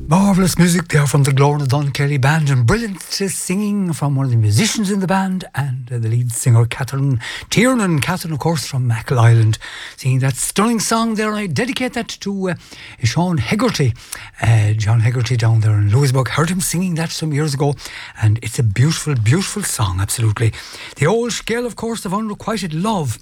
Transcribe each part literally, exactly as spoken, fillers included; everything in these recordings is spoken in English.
Marvellous music there from the Glorna Dunn Kelly Band, and brilliant uh, singing from one of the musicians in the band and uh, the lead singer Catherine Tiernan. Catherine, of course, from Mackle Island, singing that stunning song there. I dedicate that to uh, Sean Hegarty, uh, John Hegarty down there in Louisburg. Heard him singing that some years ago, and it's a beautiful, beautiful song, absolutely. The old scale, of course, of Unrequited Love.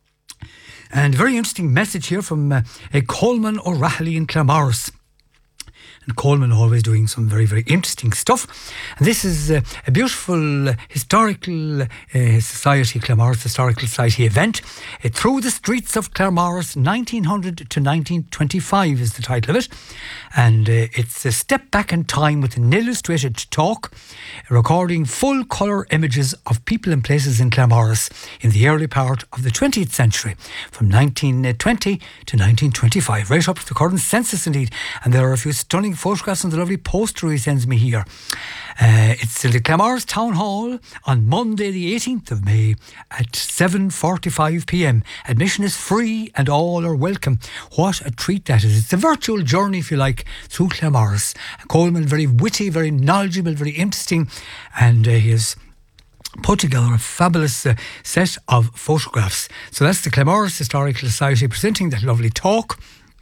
And very interesting message here from uh, uh, Coleman O'Rahilly in Claremorris. And Coleman always doing some very, very interesting stuff. And this is uh, a beautiful uh, historical uh, society, Claremorris Historical Society event. Uh, Through the Streets of Claremorris, nineteen hundred to nineteen twenty-five is the title of it. And uh, it's a step back in time with an illustrated talk, recording full colour images of people and places in Claremorris in the early part of the twentieth century, from nineteen twenty to nineteen twenty-five, right up to the current census indeed. And there are a few stunning photographs on the lovely poster he sends me here. Uh, it's in the Claremorris Town Hall on Monday the eighteenth of May at seven forty-five p m. Admission is free and all are welcome. What a treat that is. It's a virtual journey, if you like, through Claremorris. Coleman, very witty, very knowledgeable, very interesting, and uh, he has put together a fabulous uh, set of photographs. So that's the Claremorris Historical Society presenting that lovely talk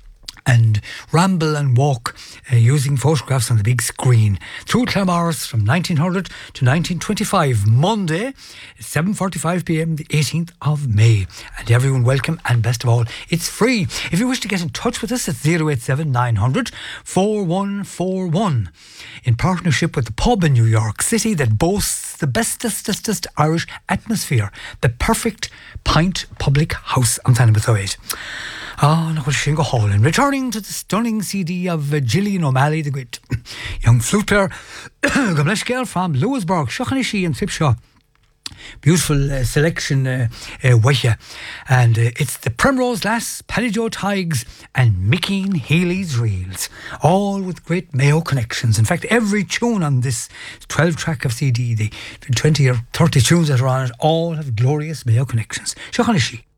and ramble and walk uh, using photographs on the big screen through Claremorris from nineteen hundred to nineteen twenty-five, Monday, seven forty-five p m, the eighteenth of May. And everyone welcome, and best of all, it's free. If you wish to get in touch with us, it's zero eight seven nine hundred four one four one, in partnership with the pub in New York City that boasts the bestest Irish atmosphere, the Perfect Pint Public House on Tanimouth oh eight. Ah, look what she go hauling. Returning to the stunning C D of uh, Gillian O'Malley, the great young flute player, girl from Louisburg, Shochanishi and Tipshaw. Beautiful uh, selection, uh, uh, Wahia. And uh, it's the Primrose Lass, Paddy Joe Tiggs, and Mickey Healy's Reels, all with great Mayo connections. In fact, every tune on this twelve track of C D, the twenty or thirty tunes that are on it, all have glorious Mayo connections. Shochanishi.